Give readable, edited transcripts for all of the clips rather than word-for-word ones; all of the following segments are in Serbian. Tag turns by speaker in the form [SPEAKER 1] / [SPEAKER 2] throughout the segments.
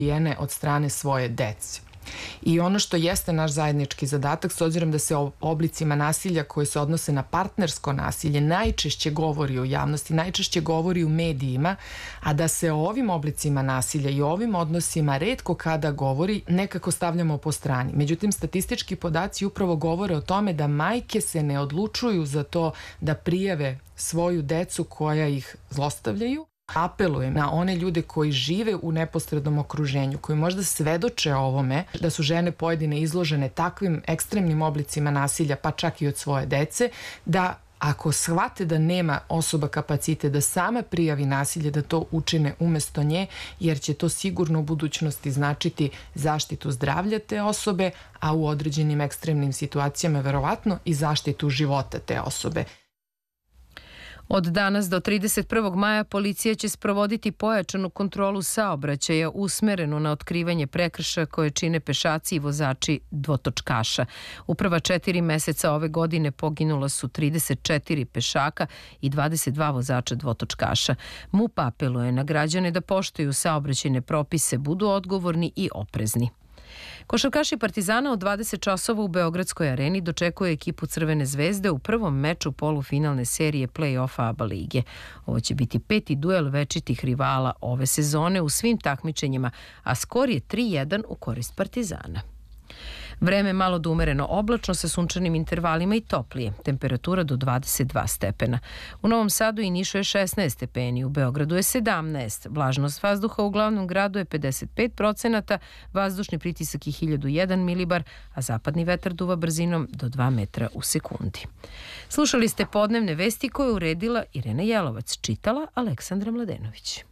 [SPEAKER 1] ubijene od strane svoje dece. I ono što jeste naš zajednički zadatak, s obzirom da se o oblicima nasilja koji se odnose na partnersko nasilje najčešće govori u javnosti, najčešće govori u medijima, a da se o ovim oblicima nasilja i ovim odnosima retko kada govori, nekako stavljamo po strani. Međutim, statistički podaci upravo govore o tome da majke se ne odlučuju za to da prijave svoju decu koja ih zlostavljaju. Apelujem na one ljude koji žive u neposrednom okruženju, koji možda svedoče o ovome, da su žene pojedine izložene takvim ekstremnim oblicima nasilja, pa čak i od svoje dece, da ako shvate da nema osoba kapacite da sama prijavi nasilje, da to učine umesto nje, jer će to sigurno u budućnosti značiti zaštitu zdravlja te osobe, a u određenim ekstremnim situacijama verovatno i zaštitu života te osobe.
[SPEAKER 2] Od danas do 31. maja policija će sprovoditi pojačanu kontrolu saobraćaja usmerenu na otkrivanje prekršaja koje čine pešaci i vozači dvotočkaša. U prva 4 meseca ove godine poginula su 34 pešaka i 22 vozača dvotočkaša. MUP apeluje na građane da poštuju saobraćajne propise, budu odgovorni i oprezni. Košarkaši Partizana od 20 časova u Beogradskoj areni dočekuje ekipu Crvene zvezde u prvom meču polufinalne serije play-offa ABA lige. Ovo će biti 5. duel večitih rivala ove sezone u svim takmičenjima, a skor je 3-1 u korist Partizana. Vreme malo do umereno oblačno sa sunčanim intervalima i toplije. Temperatura do 22 stepena. U Novom Sadu i Nišu je 16 stepeni, u Beogradu je 17. Vlažnost vazduha u glavnom gradu je 55%, vazdušni pritisak je 1001 milibar, a zapadni vetar duva brzinom do 2 metra u sekundi. Slušali ste podnevne vesti koje je uredila Irena Jelovac, čitala Aleksandra Mladenović.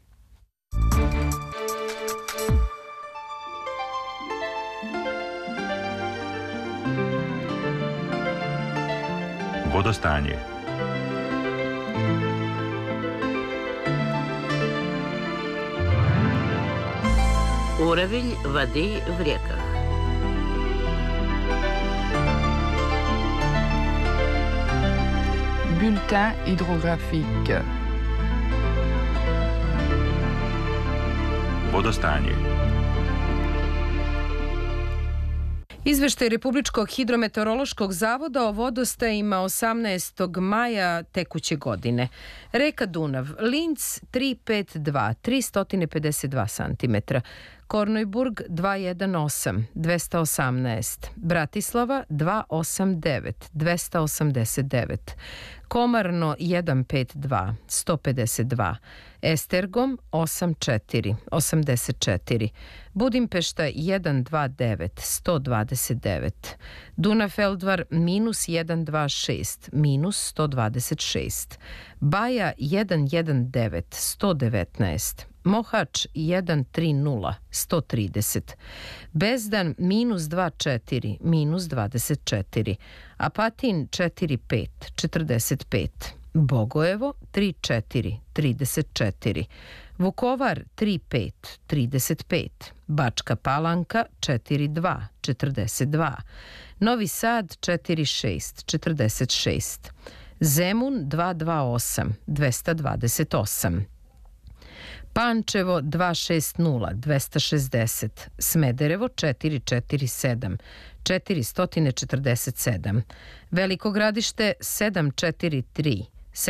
[SPEAKER 3] Vodostanje.
[SPEAKER 4] Уровень воды в реках.
[SPEAKER 5] Bulletin hydrographique.
[SPEAKER 3] Vodostanje.
[SPEAKER 2] Izveštaj Republičkog hidrometeorološkog zavoda o vodostajima 18. maja tekuće godine. Reka Dunav, Linz 352, 352 cm. Kornojburg 218, 218. Bratislava 289, 289. Komarno 152, 152. Estergom 84, 84. Budimpešta 129, 129. Dunafeldvar minus 126, minus 126. Baja 119, 119. Mohač 130, 130. Bezdan minus 24, minus 24. Apatin 45, 45. Bogojevo 34, 34. Vukovar 35, 35. Bačka Palanka 42, 42. Novi Sad 46, 46. Zemun 228, 228. Pančevo 260, 260. Smederevo 447, 447. Veliko Gradište 743,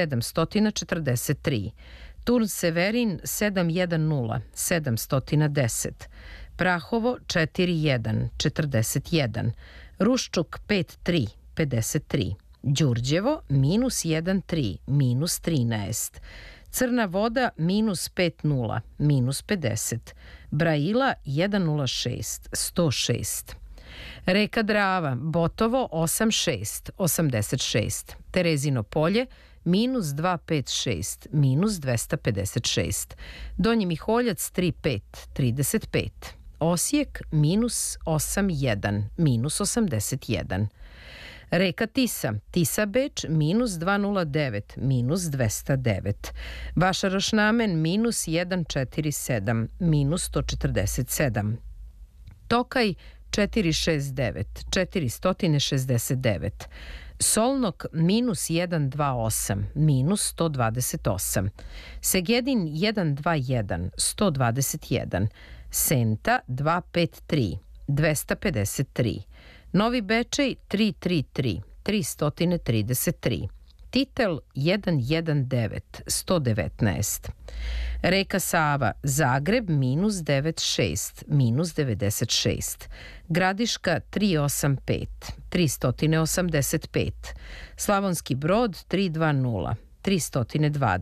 [SPEAKER 2] 743. Turn Severin 710, 710. Prahovo 41, 41. Ruščuk 53, 53. Đurđevo minus 13, minus 13. Crna Voda minus 50, minus 50. Braila 106, 106. Reka Drava, Botovo 86, 86. Terezino Polje minus 256, minus 256. Donji Miholjac 35, 35. Osijek minus 81, minus 81. Reka Tisa, Tisa Beč minus 209, minus 209. Vašaroš Namen minus 147, minus 147. Tokaj 469, 469. Solnok minus 128, minus 128. Segedin 121, 121. Senta 253 253, Novi Bečej 333 333, Titel 119 119, Reka Sava Zagreb -96 -96, Gradiška 385 385, Slavonski Brod 320 320,